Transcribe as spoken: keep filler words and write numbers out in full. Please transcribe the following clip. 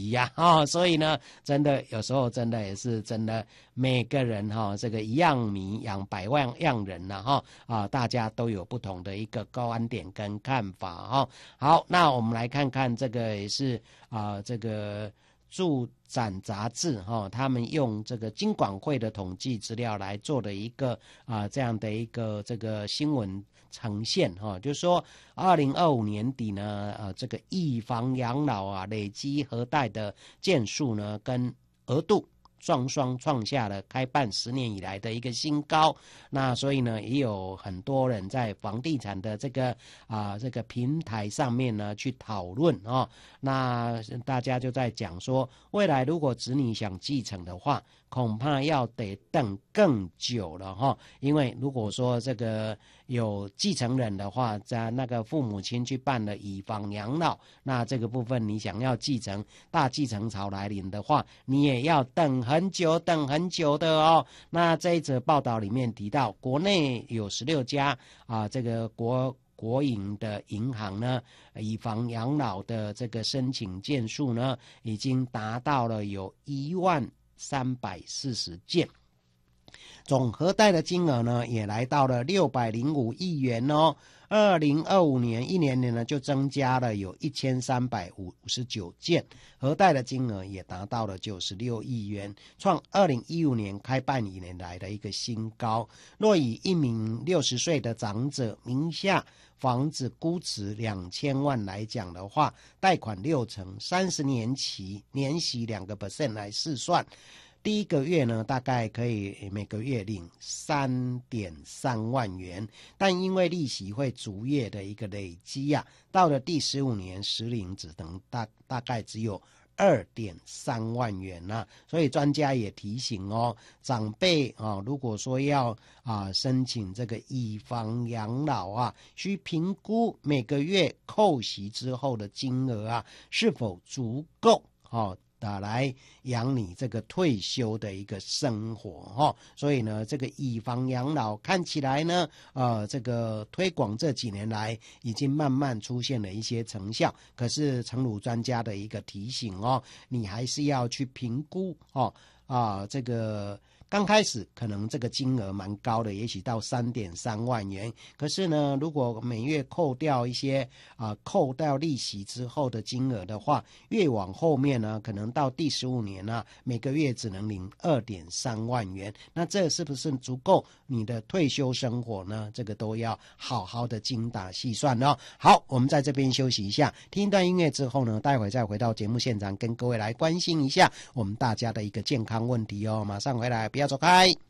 息呀、啊，哦，所以呢，真的有时候真的也是真的，每个人哈、哦，这个一样米养百万样人呐、啊、哈啊，大家都有不同的一个观点跟看法哈、哦。好，那我们来看看这个也是啊，这个驻展杂志哈、哦，他们用这个金管会的统计资料来做的一个啊这样的一个这个新闻呈现哈、哦，就是说二零二五年底呢，呃，这个以房养老啊，累积核贷的件数呢，跟额度双双创下了开办十年以来的一个新高。那所以呢，也有很多人在房地产的这个啊、呃、这个平台上面呢去讨论哦。那大家就在讲说，未来如果子女想继承的话，恐怕要得等更久了哈、哦。因为如果说这个有继承人的话，在那个父母亲去办了以房养老，那这个部分你想要继承大继承潮来临的话，你也要等很久等很久的哦。那这一则报道里面提到，国内有十六家啊，这个国国营的银行呢，以房养老的这个申请件数呢，已经达到了有一万三百四十件。总核贷的金额呢，也来到了六百零五亿元哦。二零二五年一年年呢，就增加了有一千三百五十九件，核贷的金额也达到了九十六亿元，创二零一五年开办以来的一个新高。若以一名六十岁的长者名下房子估值两千万来讲的话，贷款六成，三十年期，年息两个 percent 来试算。第一个月呢，大概可以每个月领 三点三万元，但因为利息会逐月的一个累积啊，到了第十五年实领只能大大概只有 二点三万元啊。所以专家也提醒哦，长辈啊，如果说要啊申请这个以房养老啊，需评估每个月扣息之后的金额啊是否足够哦。打来养你这个退休的一个生活哈、哦，所以呢，这个以房养老看起来呢，呃，这个推广这几年来已经慢慢出现了一些成效。可是，诚如专家的一个提醒哦，你还是要去评估哦啊，这个。刚开始可能这个金额蛮高的，也许到 三点三万元。可是呢，如果每月扣掉一些啊、呃，扣掉利息之后的金额的话，越往后面呢，可能到第十五年呢，每个月只能领 二点三万元。那这是不是足够你的退休生活呢？这个都要好好的精打细算哦。好，我们在这边休息一下，听一段音乐之后呢，待会再回到节目现场，跟各位来关心一下我们大家的一个健康问题哦。马上回来，不要走开。